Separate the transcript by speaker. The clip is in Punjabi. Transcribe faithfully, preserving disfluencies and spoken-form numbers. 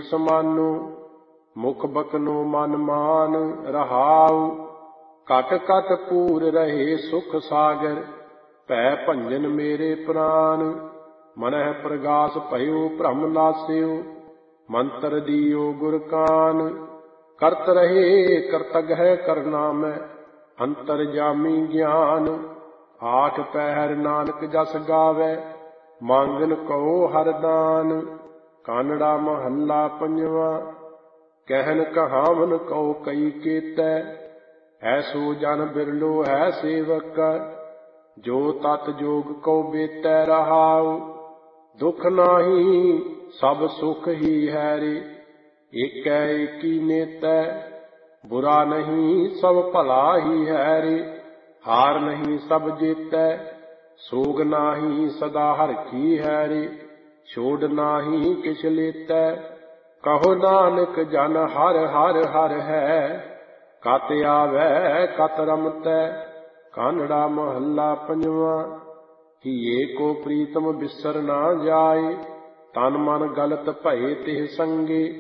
Speaker 1: ਸਮਾਨੋ, ਮੁਖ ਬਕਨੋ ਮਨ ਮਾਨ ਰਹਾਉ। ਘਟ ਘਟ ਪੂਰ ਰਹੇ ਸੁਖ ਸਾਗਰ, ਭੈ ਭੰਜਨ ਮੇਰੇ ਪ੍ਰਾਨ। ਮਨਹਿ ਪ੍ਰਗਾਸ ਭਇਓ ਭ੍ਰਮ ਨਾਸਿਓ, ਮੰਤਰ ਦਿਓ ਗੁਰ ਕਾਨ। ਕਰਤ ਰਹੇ ਕਰਤਗਹਿ ਕਰਨਾ ਮੈਂ, ਅੰਤਰ ਜਾਮੀ ਗਿਆਨ। ਆਠ ਪਹਿਰ ਨਾਨਕ ਜਸ ਗਾਵੈ, ਮੰਗਨ ਕਉ ਹਰ ਦਾਨ। ਕਾਨੜਾ ਮਹੱਲਾ ਪੰਜਵਾ। ਕਹਿਨ ਕਹਾਵਨ ਕਉ ਕਈ ਕੇਤੈ, ਐਸੋ ਜਨ ਬਿਰਲੋ ਹੈ ਸੇਵਕ। ਜੋ ਤਤ ਜੋਗ ਕਉ ਬੇਤੈ ਰਹਾਉ, ਦੁਖ ਨਾਹੀ ਸਭ ਸੁਖ ਹੀ ਹੈ ਰੇ। ਏਕੈ ਏਕੀ ਨੇਤੈ, ਬੁਰਾ ਨਹੀਂ ਸਭ ਭਲਾ ਹੀ ਹੈ ਰੇ। ਹਾਰ ਨਹੀਂ ਸਭ ਜੇਤੈ, ਸੋਗ ਨਾਹੀ ਸਦਾ ਹਰਖੀ ਹੈ ਰੇ। ਛੋੜ ਨਾਹੀ ਕਿਛ ਲੇਤੈ, ਕਹੋ ਨਾਨਕ ਜਨ ਹਰਿ ਹਰਿ ਹਰਿ ਹੈ। ਕਤ ਆਵੈ ਕਤ ਰਮਤੈ। ਕਾਨੜਾ ਮਹੱਲਾ ਪੰਜਵਾ। ਹੀਏ ਕੋ ਪ੍ਰੀਤਮ ਬਿਸਰ ਨਾ ਜਾਏ, ਤਨ ਮਨ ਗਲਤ ਭਏ ਤਿਹ ਸੰਗੇ।